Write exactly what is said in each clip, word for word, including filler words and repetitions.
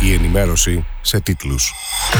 Η ενημέρωση σε τίτλους.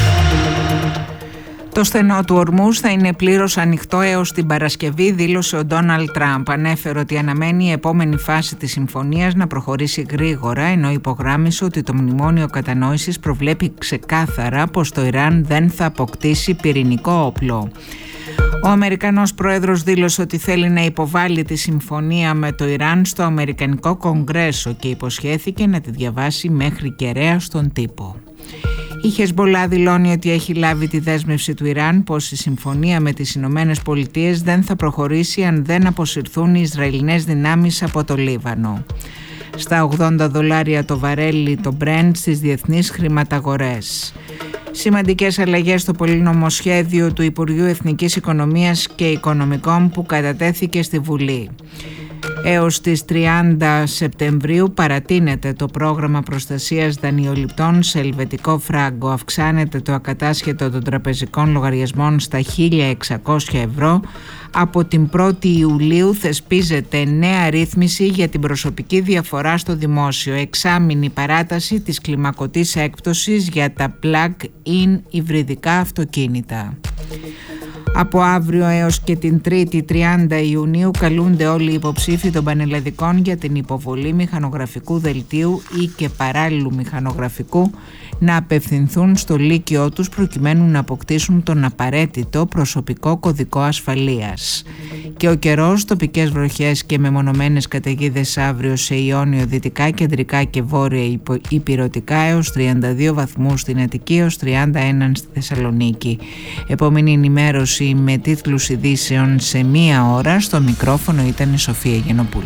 Το στενό του Ορμούζ θα είναι πλήρως ανοιχτό έως την Παρασκευή, δήλωσε ο Ντόναλντ Τραμπ. Ανέφερε ότι αναμένει η επόμενη φάση της συμφωνίας να προχωρήσει γρήγορα, ενώ υπογράμμισε ότι το μνημόνιο κατανόησης προβλέπει ξεκάθαρα πως το Ιράν δεν θα αποκτήσει πυρηνικό όπλο. Ο Αμερικανός πρόεδρος δήλωσε ότι θέλει να υποβάλει τη συμφωνία με το Ιράν στο Αμερικανικό Κογκρέσο και υποσχέθηκε να τη διαβάσει μέχρι κεραία στον τύπο. Η Χεσμπολά δηλώνει ότι έχει λάβει τη δέσμευση του Ιράν πως η συμφωνία με τις Ηνωμένες Πολιτείες δεν θα προχωρήσει αν δεν αποσυρθούν οι Ισραηλινές δυνάμεις από το Λίβανο. Στα ογδόντα δολάρια το βαρέλι το Brent στις διεθνείς χρηματαγορές. Σημαντικές αλλαγές στο πολυνομοσχέδιο του Υπουργείου Εθνικής Οικονομίας και Οικονομικών που κατατέθηκε στη Βουλή. Έως τις τριάντα Σεπτεμβρίου παρατείνεται το πρόγραμμα προστασίας δανειοληπτών σε ελβετικό φράγκο. Αυξάνεται το ακατάσχετο των τραπεζικών λογαριασμών στα χίλια εξακόσια ευρώ. Από την πρώτη Ιουλίου θεσπίζεται νέα ρύθμιση για την προσωπική διαφορά στο δημόσιο. Εξάμηνη παράταση της κλιμακωτής έκπτωσης για τα plug-in υβριδικά αυτοκίνητα. Από αύριο έως και την Τρίτη τριάντα Ιουνίου καλούνται όλοι οι υποψήφοι των πανελλαδικών για την υποβολή μηχανογραφικού δελτίου ή και παράλληλου μηχανογραφικού να απευθυνθούν στο λύκειό τους προκειμένου να αποκτήσουν τον απαραίτητο προσωπικό κωδικό ασφαλείας. Και ο καιρός, τοπικές βροχές και μεμονωμένες καταιγίδες αύριο σε Ιόνιο, δυτικά, κεντρικά και βόρεια ηπειρωτικά έως τριάντα δύο βαθμούς στην Αττική έως τριάντα ένα στη Θεσσαλονίκη. Επόμενη ενημέρωση με τίτλους ειδήσεων σε μία ώρα. Στο μικρόφωνο ήταν η Σοφία Γενοπούλου.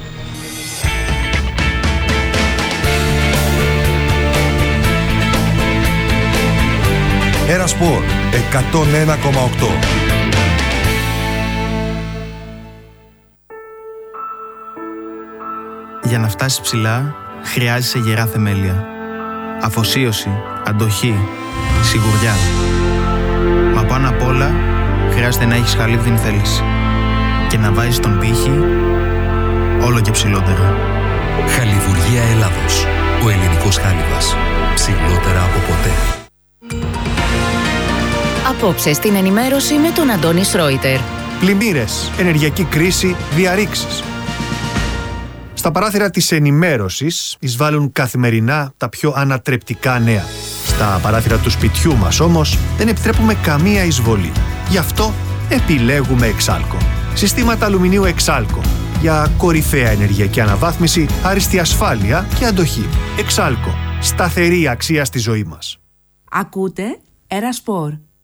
Ερασπορ εκατόν ένα κόμμα οκτώ. Για να φτάσεις ψηλά, χρειάζεσαι γερά θεμέλια. Αφοσίωση, αντοχή, σιγουριά. Μα πάνω απ' όλα, χρειάζεται να έχεις χαλίβδιν θέληση. Και να βάζεις τον πύχη όλο και ψηλότερα. Χαλιβουργία Ελλάδος. Ο ελληνικός χάλιβας. Ψηλότερα από ποτέ. Απόψε στην ενημέρωση με τον Αντώνη Σρόιτερ. Πλημμύρες, ενεργειακή κρίση, διαρρήξεις. Στα παράθυρα της ενημέρωσης εισβάλλουν καθημερινά τα πιο ανατρεπτικά νέα. Στα παράθυρα του σπιτιού μας όμως δεν επιτρέπουμε καμία εισβολή. Γι' αυτό επιλέγουμε Εξάλκο. Συστήματα αλουμινίου Εξάλκο. Για κορυφαία ενεργειακή αναβάθμιση, άριστη ασφάλεια και αντοχή. Εξάλκο. Σταθερή αξία στη ζωή μας. Ακούτε Ερασπορ.